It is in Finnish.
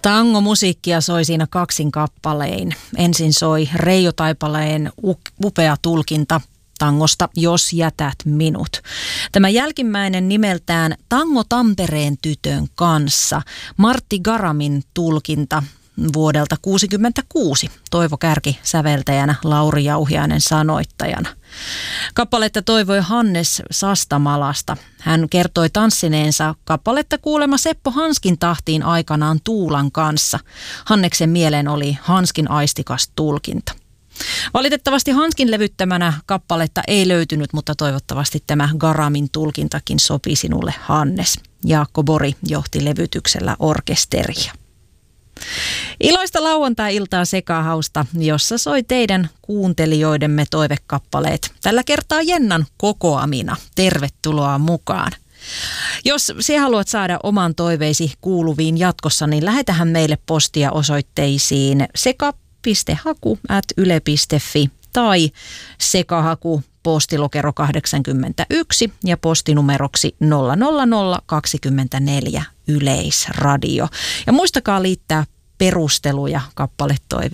Tangomusiikkia soi siinä kaksin kappalein. Ensin soi Reijo Taipaleen upea tulkinta tangosta Jos jätät minut. Tämä jälkimmäinen nimeltään Tango Tampereen tytön kanssa. Martti Garamin tulkinta vuodelta 1966. Toivo Kärki säveltäjänä, Lauri Jauhiainen sanoittajana. Kappaletta toivoi Hannes Sastamalasta. Hän kertoi tanssineensa kappaletta kuulema Seppo Hanskin tahtiin aikanaan Tuulan kanssa. Hanneksen mieleen oli Hanskin aistikas tulkinta. Valitettavasti Hanskin levyttämänä kappaletta ei löytynyt, mutta toivottavasti tämä Garamin tulkintakin sopii sinulle, Hannes. Jaakko Bori johti levytyksellä orkesteria. Iloista lauantai-iltaa Sekahausta, jossa soi teidän kuuntelijoidemme toivekappaleet. Tällä kertaa Jennan kokoamina. Tervetuloa mukaan. Jos sinä haluat saada oman toiveisi kuuluviin jatkossa, niin lähetähän meille postia osoitteisiin seka.haku@yle.fi tai sekahaku postilokero 81 ja postinumeroksi 00024 Yleisradio. Ja muistakaa liittää perusteluja kappaletoiveisiin.